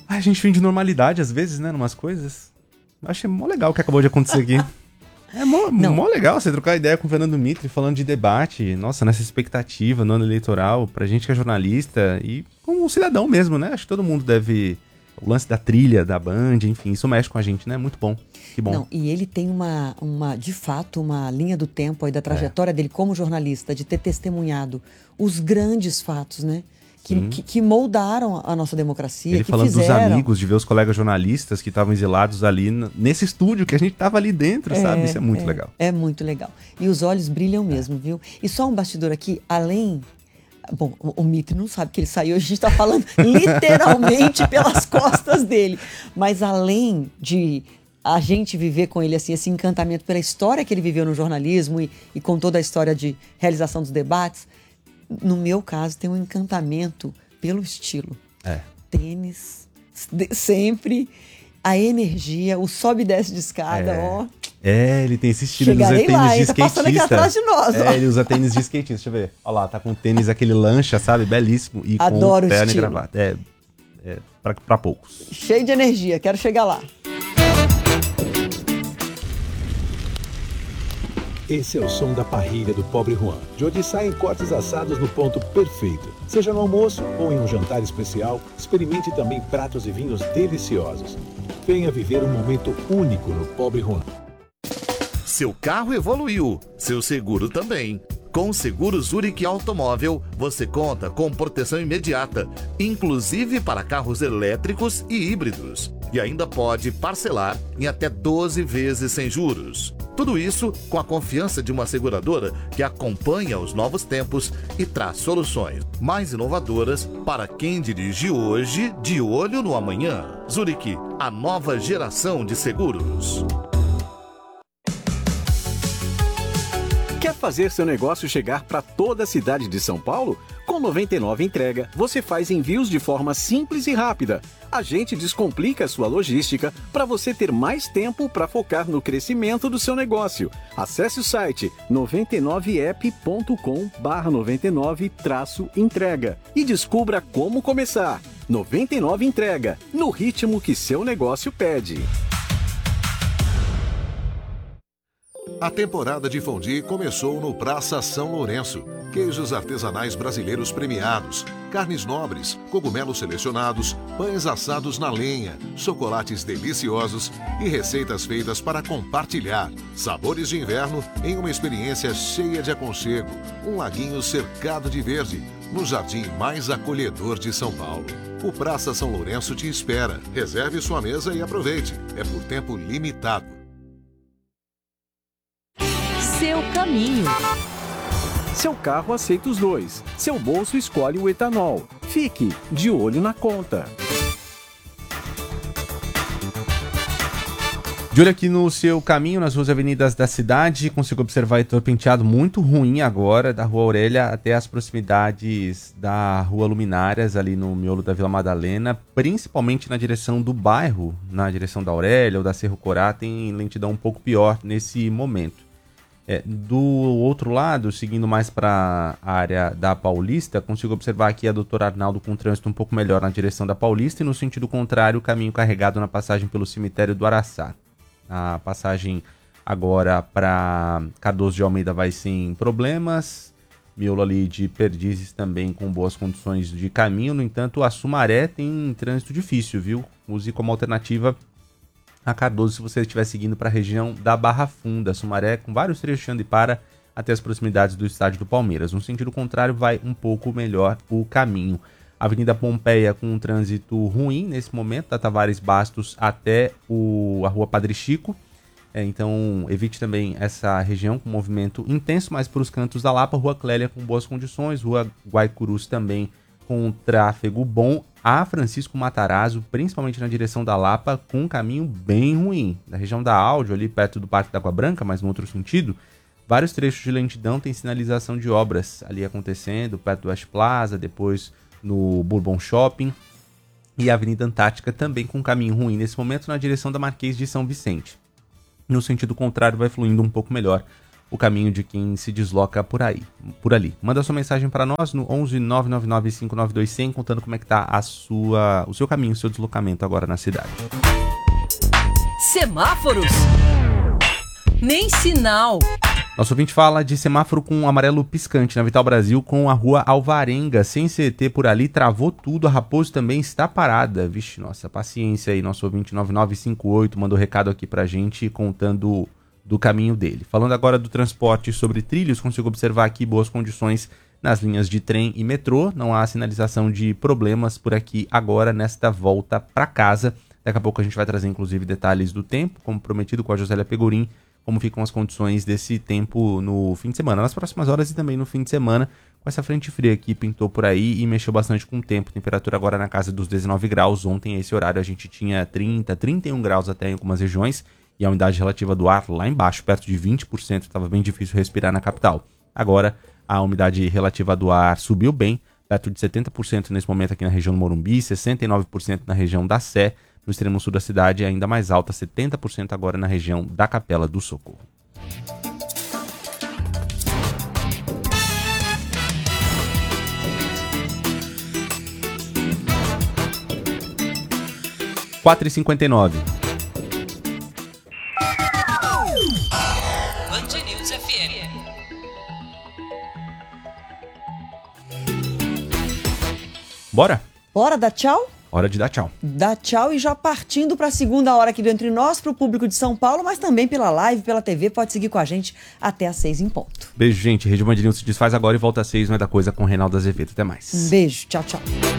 A gente finge normalidade às vezes, né, numas coisas. Achei mó legal o que acabou de acontecer aqui. É mó legal você trocar ideia com o Fernando Mitre falando de debate, nossa, nessa expectativa no ano eleitoral, pra gente que é jornalista e como um cidadão mesmo, né? Acho que todo mundo deve... O lance da trilha, da Band, enfim, isso mexe com a gente, né? Muito bom, que bom. Não, e ele tem de fato, uma linha do tempo aí da trajetória dele como jornalista, de ter testemunhado os grandes fatos, né? Que moldaram a nossa democracia. Ele falando dos amigos, de ver os colegas jornalistas que estavam exilados ali nesse estúdio, que a gente tava ali dentro, sabe? Isso é muito legal. É muito legal. E os olhos brilham mesmo, viu? E só um bastidor aqui, além... Bom, o Mitre não sabe que ele saiu, a gente está falando literalmente pelas costas dele. Mas além de a gente viver com ele assim, esse encantamento pela história que ele viveu no jornalismo e com toda a história de realização dos debates, no meu caso tem um encantamento pelo estilo. Tênis, sempre, a energia, o sobe e desce de escada, ó. Ele tem esse estilo, ele usa tênis lá, de ele tá passando aqui atrás de nós, ó. Ele usa tênis de skatista, deixa eu ver. Olha lá, tá com tênis aquele lancha, sabe? Belíssimo. E adoro com terno e gravata. Pra poucos. Cheio de energia, quero chegar lá. Esse é o som da parrilha do Pobre Juan, de onde saem cortes assados no ponto perfeito. Seja no almoço ou em um jantar especial, experimente também pratos e vinhos deliciosos. Venha viver um momento único no Pobre Juan. Seu carro evoluiu, seu seguro também. Com o seguro Zurich Automóvel, você conta com proteção imediata, inclusive para carros elétricos e híbridos. E ainda pode parcelar em até 12 vezes sem juros. Tudo isso com a confiança de uma seguradora que acompanha os novos tempos e traz soluções mais inovadoras para quem dirige hoje de olho no amanhã. Zurich, a nova geração de seguros. Quer fazer seu negócio chegar para toda a cidade de São Paulo? Com 99 Entrega, você faz envios de forma simples e rápida. A gente descomplica a sua logística para você ter mais tempo para focar no crescimento do seu negócio. Acesse o site 99app.com/99-entrega e descubra como começar. 99 Entrega, no ritmo que seu negócio pede. A temporada de fondue começou no Praça São Lourenço. Queijos artesanais brasileiros premiados, carnes nobres, cogumelos selecionados, pães assados na lenha, chocolates deliciosos e receitas feitas para compartilhar. Sabores de inverno em uma experiência cheia de aconchego. Um laguinho cercado de verde, no jardim mais acolhedor de São Paulo. O Praça São Lourenço te espera. Reserve sua mesa e aproveite. É por tempo limitado. Seu caminho. Seu carro aceita os dois. Seu bolso escolhe o etanol. Fique de olho na conta. De olho aqui no seu caminho, nas ruas e avenidas da cidade, consigo observar o penteado muito ruim agora, da Rua Aurélia até as proximidades da Rua Luminárias, ali no miolo da Vila Madalena, principalmente na direção do bairro, na direção da Aurélia ou da Cerro Corá, tem lentidão um pouco pior nesse momento. Do outro lado, seguindo mais para a área da Paulista, consigo observar aqui a Doutor Arnaldo com trânsito um pouco melhor na direção da Paulista e no sentido contrário, o caminho carregado na passagem pelo cemitério do Araçá. A passagem agora para Cardoso de Almeida vai sem problemas, miolo ali de Perdizes também com boas condições de caminho, no entanto a Sumaré tem trânsito difícil, viu? Use como alternativa a Cardoso se você estiver seguindo para a região da Barra Funda, Sumaré, com vários trechos de para até as proximidades do estádio do Palmeiras. No sentido contrário, vai um pouco melhor o caminho. Avenida Pompeia com um trânsito ruim nesse momento, da Tavares Bastos até a Rua Padre Chico. Então evite também essa região com movimento intenso, mas para os cantos da Lapa, Rua Clélia com boas condições, Rua Guaicurus também com tráfego bom, a Francisco Matarazzo, principalmente na direção da Lapa, com um caminho bem ruim. Na região da Áudio, ali perto do Parque da Água Branca, mas no outro sentido, vários trechos de lentidão tem sinalização de obras ali acontecendo, perto do West Plaza, depois no Bourbon Shopping, e a Avenida Antártica também com um caminho ruim nesse momento na direção da Marquês de São Vicente. No sentido contrário, vai fluindo um pouco melhor o caminho de quem se desloca por ali. Manda sua mensagem para nós no 11 999 592 100, contando como é que tá o seu caminho, o seu deslocamento agora na cidade. Semáforos? Nem sinal. Nosso ouvinte fala de semáforo com amarelo piscante na Vital Brasil com a rua Alvarenga. Sem CT por ali, travou tudo. A Raposo também está parada. Vixe, nossa, paciência aí. Nosso ouvinte 9958 mandou recado aqui pra gente contando do caminho dele. Falando agora do transporte sobre trilhos, consigo observar aqui boas condições nas linhas de trem e metrô. Não há sinalização de problemas por aqui agora nesta volta para casa. Daqui a pouco a gente vai trazer inclusive detalhes do tempo, como prometido com a Josélia Pegorim, como ficam as condições desse tempo no fim de semana, nas próximas horas e também no fim de semana, com essa frente fria que pintou por aí e mexeu bastante com o tempo. Temperatura agora na casa dos 19 graus. Ontem, a esse horário, a gente tinha 30, 31 graus até em algumas regiões. E a umidade relativa do ar lá embaixo, perto de 20%, estava bem difícil respirar na capital. Agora, a umidade relativa do ar subiu bem, perto de 70% nesse momento aqui na região do Morumbi, 69% na região da Sé, no extremo sul da cidade, ainda mais alta, 70% agora na região da Capela do Socorro. – 4h59. Bora? Bora dar tchau? Hora de dar tchau. Dá tchau e já partindo para a segunda hora aqui dentro de nós, para o público de São Paulo, mas também pela live, pela TV, pode seguir com a gente até às 6 em ponto. Beijo, gente. Rede Band News se desfaz agora e volta às 6, não é da coisa, com Reinaldo Azevedo. Até mais. Um beijo. Tchau, tchau.